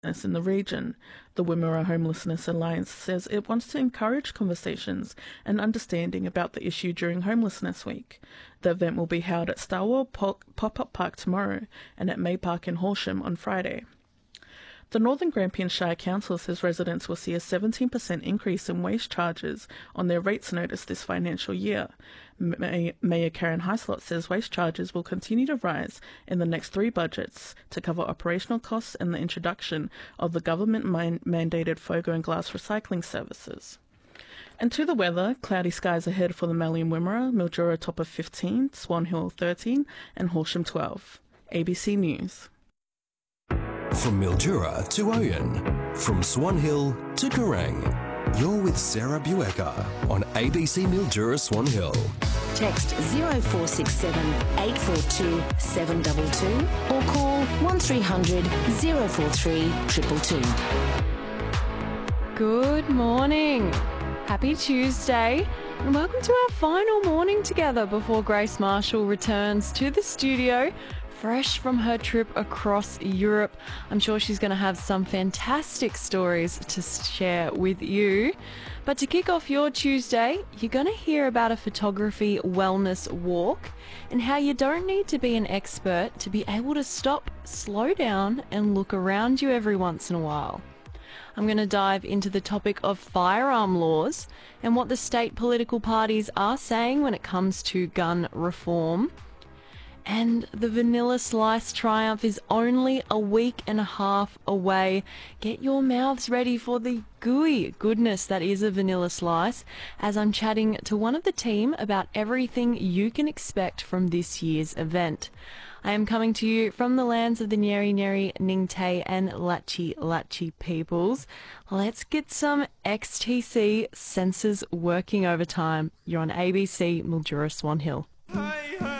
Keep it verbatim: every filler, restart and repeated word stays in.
in the region. The Wimmera Homelessness Alliance says it wants to encourage conversations and understanding about the issue during Homelessness Week. The event will be held at Starwell Pop-Up Park tomorrow and at May Park in Horsham on Friday. The Northern Grampian Shire Council says residents will see a seventeen percent increase in waste charges on their rates notice this financial year. May- Mayor Karen Heislott says waste charges will continue to rise in the next three budgets to cover operational costs and the introduction of the government-mandated Fogo and glass recycling services. And to the weather, cloudy skies ahead for the Mallee and Wimmera, Mildura top of fifteen, Swan Hill thirteen and Horsham twelve. A B C News. From Mildura to Oyen, from Swan Hill to Kerrang, you're with Sarah Buecker on A B C Mildura Swan Hill. Text zero four six seven eight four two seven two two or call one three hundred zero four three two two two. Good morning. Happy Tuesday. And welcome to our final morning together before Grace Marshall returns to the studio, fresh from her trip across Europe. I'm sure she's going to have some fantastic stories to share with you. But to kick off your Tuesday, you're going to hear about a photography wellness walk and how you don't need to be an expert to be able to stop, slow down and look around you every once in a while. I'm going to dive into the topic of firearm laws and what the state political parties are saying when it comes to gun reform. And the Vanilla Slice triumph is only a week and a half away. Get your mouths ready for the gooey goodness that is a Vanilla Slice as I'm chatting to one of the team about everything you can expect from this year's event. I am coming to you from the lands of the Nyeri Nyeri, Ningtay and Latchi Latchi peoples. Let's get some X T C sensors working overtime. You're on A B C Mildura Swan Hill.